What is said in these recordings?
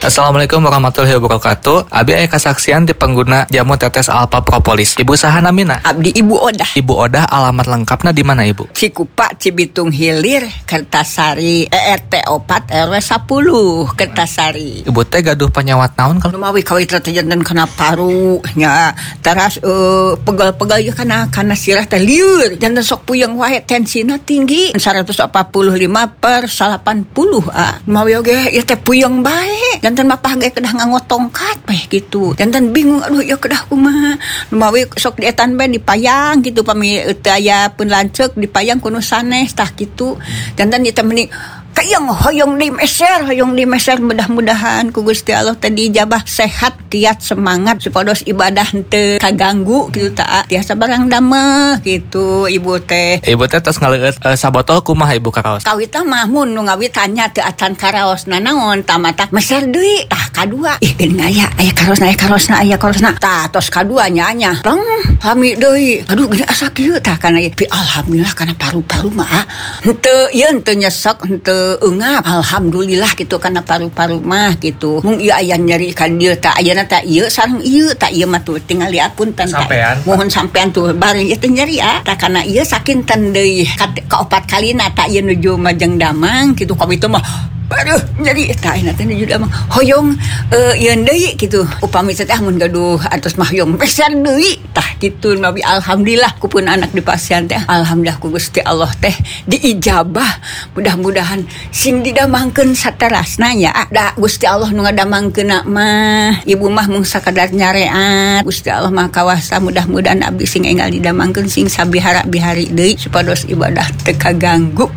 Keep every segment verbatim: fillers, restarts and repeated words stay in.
Assalamualaikum warahmatullahi wabarakatuh. Abi aya kasaksian di pengguna jamu tetes Alpha Propolis. Ibu saha namina? Abdi Ibu Odah. Ibu Odah, alamat lengkapna di mana Ibu? Cikupa, Cibitung Hilir, Kertasari, E R T opat R W sepuluh, Kertasari. Ibu teh gaduh penyawat naon kalau Lumawi kawit rata jantan kena paru nya teras uh, pegal-pegal ya kana kana sirah teh lieur jantan sok puyeng wae tensina tinggi seratus empat puluh lima per delapan puluh ah lumawi oge ya teh puyeng bae jantan mah pahage kedah nganggo tongkat peh gitu jantan bingung aduh ya kedah kumaha lumawi sok dietan bae dipayang gitu pami teu aya pun lanceuk dipayang kudu sanes tah gitu jantan ieu teh meni kayang hoyong di meser, hoyong di meser mudah-mudahan ku Gusti Allah tadi jabah sehat, kiat semangat supados ibadah henteu kaganggu gitu ta. Tiasa barang dameh gitu Ibu teh. Ibu teh tos ngaleueut uh, sabotol kumaha Ibu karaos? Kawit teh mah mun nu ngawit tanya teu atan karaosna naon tamata meser deui tah kadua. Ih geuning aya aya karosna aya karosna aya karosna. Tah tos kadua nya nya. Tong pami deui. Aduh gini asa kieu tah kana ieu. Alhamdulillah kana paru-paru mah henteu ieu henteu nyesek henteu engap alhamdulillah gitu karena paru-paru mah gitu mung ieu aya nyeri ka dieu tah ayeuna tah ieu sareng ieu tah ieu mah tuh tinggal liapunten tah mohon sampean tuh bari ieu teh nyeri ah tah kana ieu sakinten deui ka opat kalina tah ieu nuju Majeng Damang gitu ka itu mah aduh jadi tah ina teh nuju Damang hoyong uh, ieu deui gitu upami teh mun gaduh atos mah hoyong peser deui tah kitu nabi alhamdulillah kupun anak di pasien teh alhamdulillah ku Gusti Allah teh diijabah mudah-mudahan sing didamangkeun saterasna nya da Gusti Allah nu ngadamangkeunna mah ibu mah mung sakadar nyareat Gusti Allah mah kawasa mudah-mudahan abdi sing enggal didamangkeun sing sabihara-bihari deui supados ibadah teu kaganggu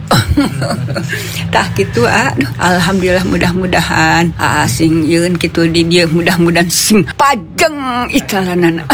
tah kitu ah alhamdulillah mudah-mudahan ah sing yeun kitu di dieu mudah-mudahan sing pajeng ikalanan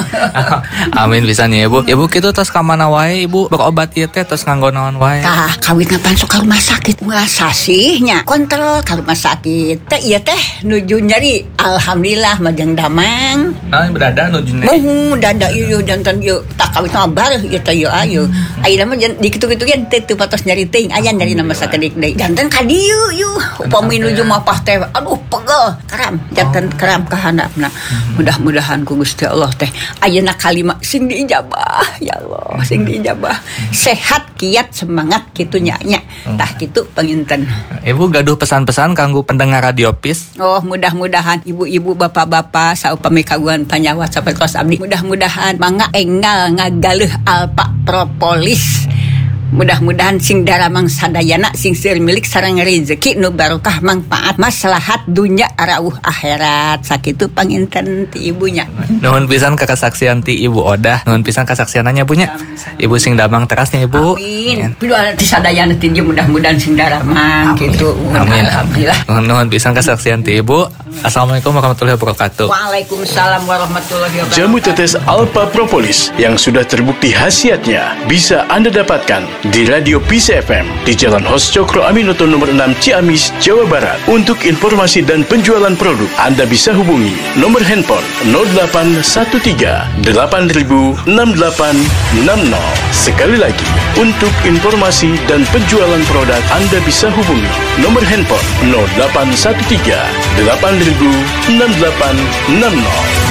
amin bisa nih Ibu. Ibu kitu tos ka mana wae Ibu berobat ieu teh tos nganggo naon wae? Tah kawit ngapan sok ka rumah sakit ngasa sihnya kontrol ka rumah sakit teh ieu teh nuju nyeri alhamdulillah Majeng Damang nah berada nuju nyeri muh dada ieu jantan ieu tak kawit mah bareuh ieu teh ieu ayeuna ayeuna mah di kitu-kitu ge teu patos nyeri teuing aya nyeri nama sakedik deui jantan ka dieu ieu upami nuju mah pas teh aduh pegel karam jantan karam ka handapna mudah-mudahan ku Gusti Allah teh ayeuna kalima sing diijabah ya Allah sing diijabah sehat kiat semangat kitu nya nya tah kitu panginten. Ibu gaduh pesan-pesan kanggo pendengar Radio Peace. Oh mudah-mudahan ibu-ibu bapak-bapak saupami kagungan panyawat sapertos abdi mudah-mudahan mangga enggal ngagaleuh Alpha Propolis. Mudah-mudahan sing daramang sadayana sing seueur milik sareng rezeki nu barokah manfaat maslahat dunya rawuh akhirat sakitu panginten ti ibunya. Nuhun pisan ka kasaksian ti Ibu Odah, nuhun pisan kasaksiananya punya. Ibu sing damang terasnya Ibu. Amin. Pilu ti sadayana ti mudah-mudahan sing daramang kitu. Amin. Alhamdulillah. Nuhun pisan kasaksian ti Ibu. Assalamualaikum warahmatullahi wabarakatuh. Waalaikumsalam warahmatullahi wabarakatuh. Jamu tetes Alpha Propolis yang sudah terbukti khasiatnya bisa Anda dapatkan di Radio Peace F M di Jalan Hos Cokro Aminoto nomor enam Ciamis, Jawa Barat. Untuk informasi dan penjualan produk, Anda bisa hubungi nomor handphone nol delapan satu tiga delapan nol enam delapan enam nol. Sekali lagi, untuk informasi dan penjualan produk, Anda bisa hubungi nomor handphone nol delapan satu tiga delapan nol enam delapan enam nol.